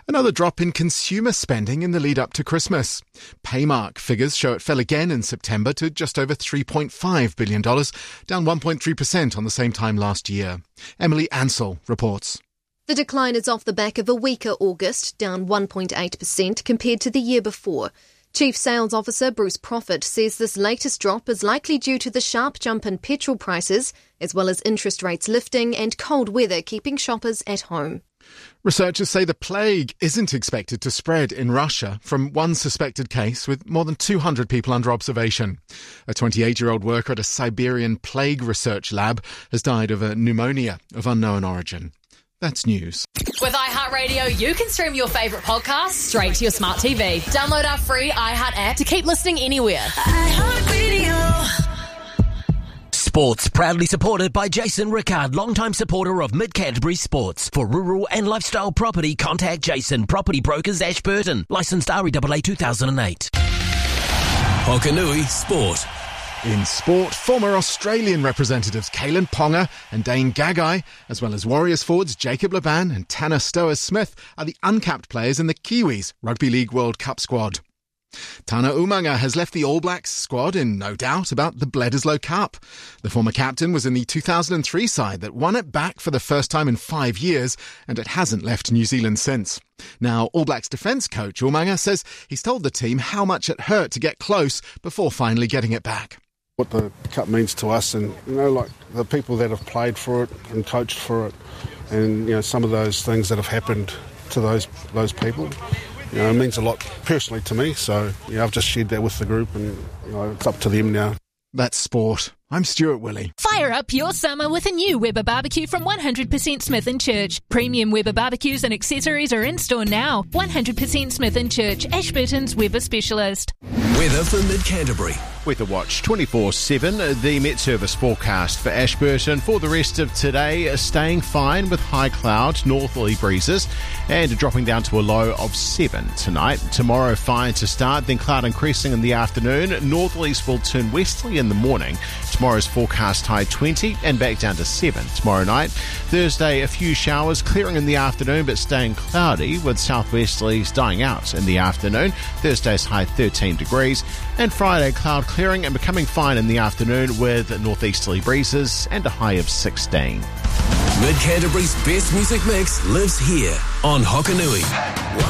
Another drop in consumer spending in the lead up to Christmas. Paymark figures show it fell again in September to just over $3.5 billion, down 1.3% on the same time last year. Emily Ansell reports. The decline is off the back of a weaker August, down 1.8% compared to the year before. Chief Sales Officer Bruce Proffitt says this latest drop is likely due to the sharp jump in petrol prices, as well as interest rates lifting and cold weather keeping shoppers at home. Researchers say the plague isn't expected to spread in Russia from one suspected case with more than 200 people under observation. A 28-year-old worker at a Siberian plague research lab has died of a pneumonia of unknown origin. That's news. With iHeartRadio, you can stream your favourite podcasts straight to your smart TV. Download our free iHeart app to keep listening anywhere. iHeartRadio. Sports proudly supported by Jason Rickard, longtime supporter of Mid-Canterbury Sports. For rural and lifestyle property, contact Jason, Property Brokers, Ashburton. Licensed REAA 2008. Hokanui Sport. In sport, former Australian representatives Kalen Ponga and Dane Gagai, as well as Warriors forwards Jacob Laban and Tanner Stowers-Smith, are the uncapped players in the Kiwis Rugby League World Cup squad. Tana Umaga has left the All Blacks squad in no doubt about the Bledisloe Cup. The former captain was in the 2003 side that won it back for the first time in 5 years, and it hasn't left New Zealand since. Now, All Blacks defence coach Umaga says he's told the team how much it hurt to get close before finally getting it back. What the cup means to us, and like the people that have played for it and coached for it, and some of those things that have happened to those people, it means a lot personally to me. So I've just shared that with the group, and it's up to them now. That's sport. I'm Stuart Willey. Fire up your summer with a new Weber barbecue from 100% Smith & Church. Premium Weber barbecues and accessories are in store now. 100% Smith & Church, Ashburton's Weber specialist. Weather for Mid-Canterbury. Weather Watch 24/7, the Met Service forecast for Ashburton for the rest of today, staying fine with high cloud, northerly breezes, and dropping down to a low of 7 tonight. Tomorrow fine to start, then cloud increasing in the afternoon. Northerlies will turn westerly in the morning. Tomorrow's forecast high 20 and back down to 7 tomorrow night. Thursday, a few showers clearing in the afternoon but staying cloudy with southwesterlies dying out in the afternoon. Thursday's high 13 degrees. And Friday, cloud clearing and becoming fine in the afternoon with northeasterly breezes and a high of 16. Mid-Canterbury's best music mix lives here on Hokanui.